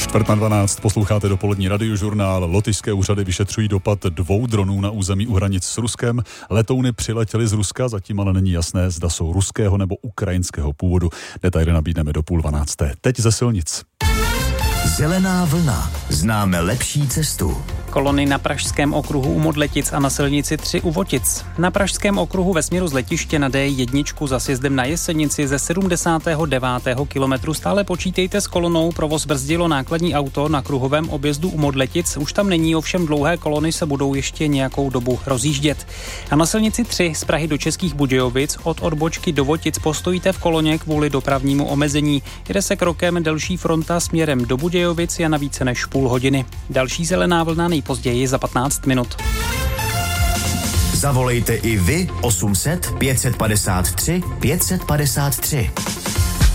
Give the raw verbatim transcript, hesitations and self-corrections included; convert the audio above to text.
Čtvrt na dvanáct, posloucháte dopolední radiožurnál. Lotyšské úřady vyšetřují dopad dvou dronů na území u hranic s Ruskem. Letouny přiletěly z Ruska, zatím ale není jasné, zda jsou ruského nebo ukrajinského původu. Detaily nabídneme do půl dvanácté. Teď ze silnic. Zelená vlna. Známe lepší cestu. Kolony na Pražském okruhu u Modletic a na silnici tři u Votic. Na Pražském okruhu ve směru z letiště na D jedna za sjezdem na Jesenici ze sedmdesátého devátého kilometru stále počítejte s kolonou, provoz brzdilo nákladní auto na kruhovém objezdu u Modletic. Už tam není, ovšem dlouhé kolony se budou ještě nějakou dobu rozjíždět. A na silnici tři z Prahy do Českých Budějovic od odbočky do Votic postojíte v koloně kvůli dopravnímu omezení. Jede se krokem delší fronta směrem do Budějovic je na více než půl hodiny. Další zelená vlna nejpozději za patnáct minut. Zavolejte i vy osm set pět set padesát tři pět set padesát tři.